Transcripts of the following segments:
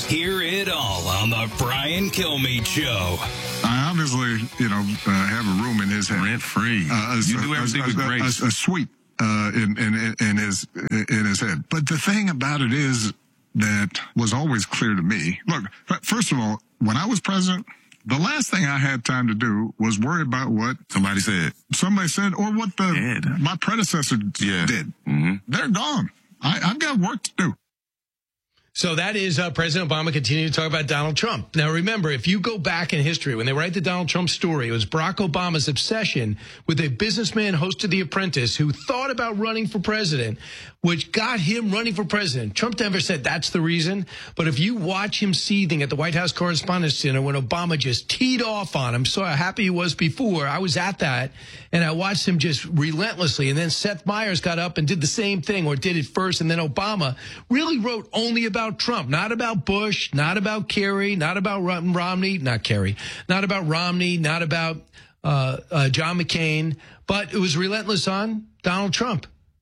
Hear it all on the Brian Kilmeade Show. I obviously, have a room in his head. Rent-free. You do everything with grace. A suite in his head. But the thing about it is that was always clear to me. Look, first of all, when I was president, the last thing I had time to do was worry about what somebody said, or what my predecessor did. Mm-hmm. They're gone. I've got work to do. So that is President Obama continuing to talk about Donald Trump. Now, remember, if you go back in history, when they write the Donald Trump story, it was Barack Obama's obsession with a businessman host of The Apprentice who thought about running for president, which got him running for president. Trump never said that's the reason. But if you watch him seething at the White House Correspondents' Dinner when Obama just teed off on him, saw how happy he was before, I was at that, and I watched him just relentlessly. And then Seth Meyers got up and did the same thing, or did it first, and then Obama really wrote only about Trump, not about Bush, not about Kerry, not about Romney, not about Romney, not about John McCain, but it was relentless on Donald Trump.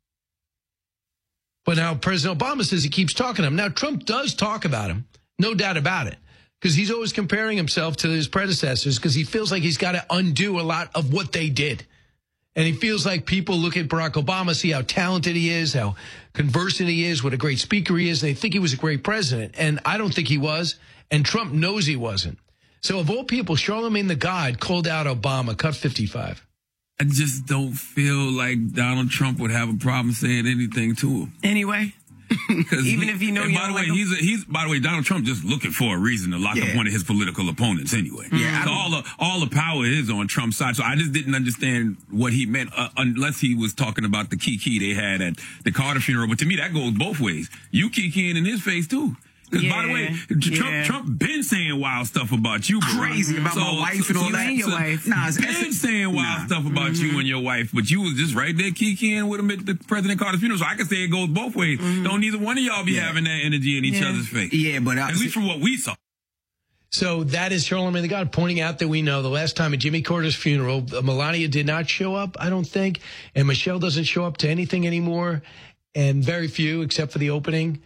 But now President Obama says he keeps talking to him. Now, Trump does talk about him, no doubt about it, because he's always comparing himself to his predecessors because he feels like he's got to undo a lot of what they did. And he feels like people look at Barack Obama, see how talented he is, how conversant he is, what a great speaker he is, and they think he was a great president. And I don't think he was, and Trump knows he wasn't. So of all people, Charlemagne the God called out Obama, cut 55. I just don't feel like Donald Trump would have a problem saying anything to him. Anyway. Even if you know, by the way, by the way, Donald Trump just looking for a reason to lock up one of his political opponents anyway. Yeah, so all the power is on Trump's side. So I just didn't understand what he meant unless he was talking about the kiki they had at the Carter funeral. But to me, that goes both ways. You kikiing in his face too. Because by the way, Trump been saying wild stuff about you, bro. Crazy about my wife and all that. And your wife. Nah, been saying wild stuff about you and your wife, but you was just right there kikiing with him at the President Carter's funeral. So I can say it goes both ways. Don't neither one of y'all be having that energy in each other's face. Yeah, but at least from what we saw. So that is Charlemagne the God pointing out that we know the last time at Jimmy Carter's funeral, Melania did not show up, I don't think, and Michelle doesn't show up to anything anymore, and very few except for the opening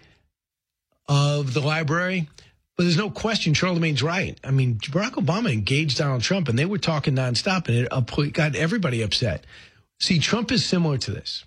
of the library. But there's no question Charlemagne's right. I mean, Barack Obama engaged Donald Trump, and they were talking nonstop, and it got everybody upset. See, Trump is similar to this.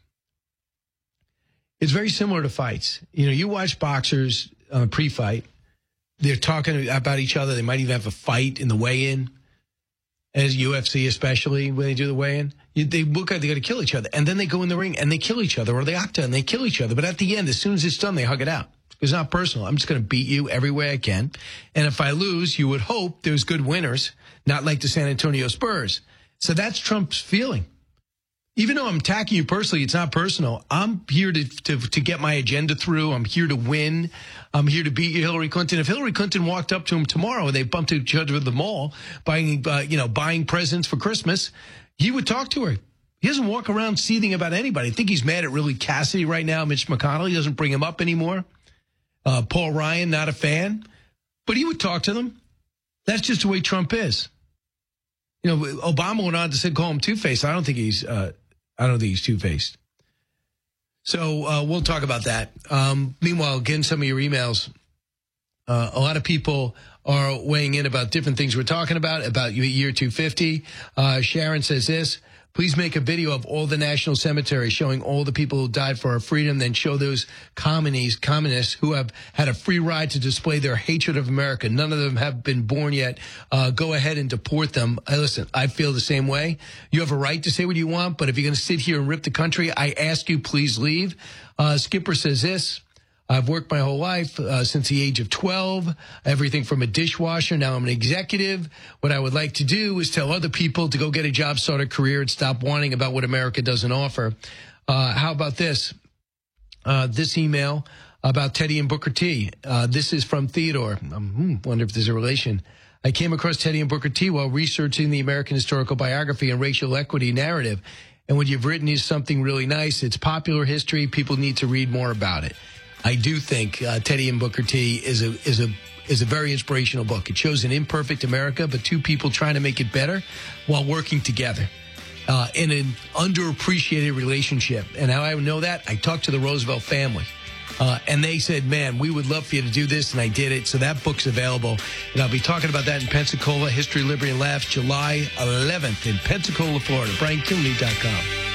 It's very similar to fights. You watch boxers pre-fight. They're talking about each other. They might even have a fight in the weigh-in, as UFC especially, when they do the weigh-in. They look like they're going to kill each other. And then they go in the ring, and they kill each other, or the octagon, and they kill each other. But at the end, as soon as it's done, they hug it out. It's not personal. I'm just going to beat you every way I can. And if I lose, you would hope there's good winners, not like the San Antonio Spurs. So that's Trump's feeling. Even though I'm attacking you personally, it's not personal. I'm here to get my agenda through. I'm here to win. I'm here to beat Hillary Clinton. If Hillary Clinton walked up to him tomorrow and they bumped into each other at the mall buying presents for Christmas, he would talk to her. He doesn't walk around seething about anybody. I think he's mad at really Cassidy right now, Mitch McConnell. He doesn't bring him up anymore. Paul Ryan, not a fan, but he would talk to them. That's just the way Trump is. Obama went on to call him two-faced. I don't think he's two-faced. So we'll talk about that. Meanwhile, again, some of your emails. A lot of people are weighing in about different things we're talking about year 250. Sharon says this. Please make a video of all the national cemeteries showing all the people who died for our freedom, then show those communists who have had a free ride to display their hatred of America. None of them have been born yet. Go ahead and deport them. Listen, I feel the same way. You have a right to say what you want, but if you're going to sit here and rip the country, I ask you, please leave. Skipper says this. I've worked my whole life since the age of 12, everything from a dishwasher. Now I'm an executive. What I would like to do is tell other people to go get a job, start a career, and stop whining about what America doesn't offer. How about this? This email about Teddy and Booker T. This is from Theodore. Wonder if there's a relation. I came across Teddy and Booker T while researching the American historical biography and racial equity narrative. And what you've written is something really nice. It's popular history. People need to read more about it. I do think Teddy and Booker T is a very inspirational book. It shows an imperfect America, but two people trying to make it better while working together in an underappreciated relationship. And how I know that? I talked to the Roosevelt family. And they said, man, we would love for you to do this, and I did it. So that book's available. And I'll be talking about that in Pensacola, History, Liberty, and Laughs, July 11th in Pensacola, Florida. BrianKilmeade.com.